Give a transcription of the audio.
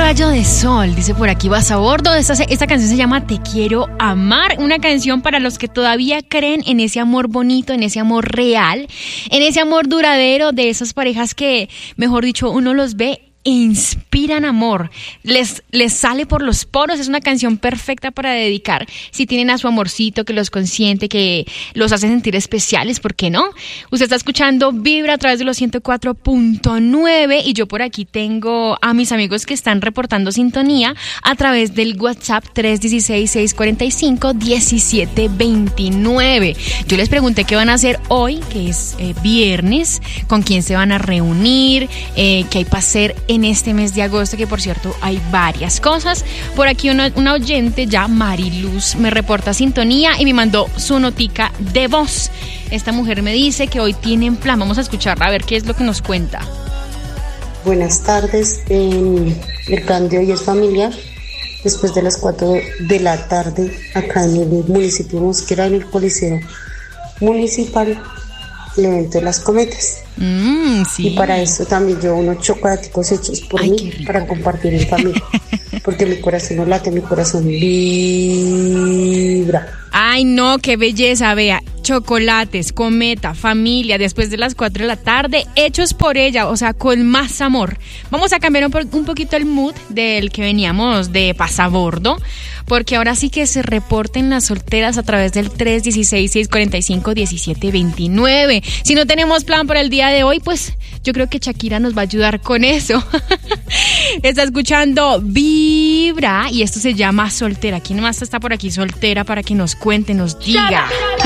rayo de sol, dice por aquí Vas a Bordo. Esta canción se llama Te Quiero Amar, una canción para los que todavía creen en ese amor bonito, en ese amor real, en ese amor duradero de esas parejas que, mejor dicho, uno los ve e inspiran amor, les sale por los poros. Es una canción perfecta para dedicar si tienen a su amorcito que los consiente, que los hace sentir especiales, ¿por qué no? Usted está escuchando Vibra a través de los 104.9 y yo por aquí tengo a mis amigos que están reportando sintonía a través del WhatsApp 316-645-1729. Yo les pregunté qué van a hacer hoy, que es viernes, con quién se van a reunir, qué hay para hacer en este mes de agosto, que por cierto hay varias cosas. Por aquí una oyente ya, Mariluz, me reporta sintonía y me mandó su notica de voz. Esta mujer me dice que hoy tienen plan. Vamos a escucharla a ver qué es lo que nos cuenta. Buenas tardes, el plan de hoy es familiar. Después de las 4 de la tarde, acá en el municipio de Mosquera, en el Coliseo Municipal, el evento de las cometas. Sí. Y para eso también llevo unos chocolaticos hechos por mí para compartir en familia, porque mi corazón no late, mi corazón vibra. Ay, no, qué belleza, vea, chocolates, cometa, familia, después de las 4 de la tarde, hechos por ella, o sea, con más amor. Vamos a cambiar un poquito el mood del que veníamos de pasabordo, porque ahora sí que se reporten las solteras a través del 316-645-1729. Si no tenemos plan para el día de hoy, pues yo creo que Shakira nos va a ayudar con eso. Está escuchando Vibra y esto se llama Soltera. ¿Quién más está por aquí soltera para que nos cuente, nos diga?